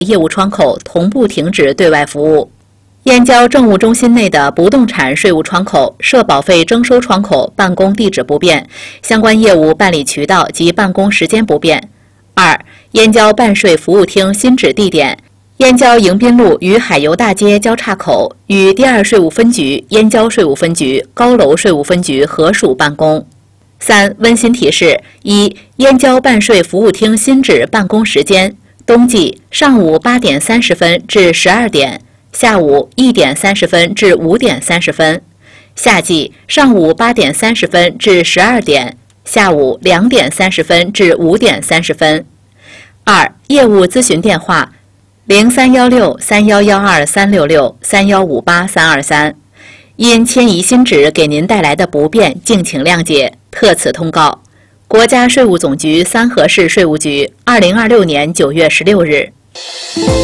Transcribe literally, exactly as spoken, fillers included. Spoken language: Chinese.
业务窗口同步停止对外服务。燕郊政务中心内的不动产税务窗口、社保费征收窗口办公地址不变，相关业务办理渠道及办公时间不变。二、燕郊办税服务厅新址地点：燕郊迎宾路与海油大街交叉口，与第二税务分局、燕郊税务分局、高楼税务分局合署办公。三、温馨提示：一、燕郊办税服务厅新址办公时间：冬季上午八点三十分至十二点，下午一点三十分至五点三十分；夏季上午八点三十分至十二点，下午两点三十分至五点三十分。二、业务咨询电话：零三幺六三幺幺二三六六三幺五八三二三。因迁移新址给您带来的不便，敬请谅解，特此通告。国家税务总局三河市税务局，二零二六年九月十六日。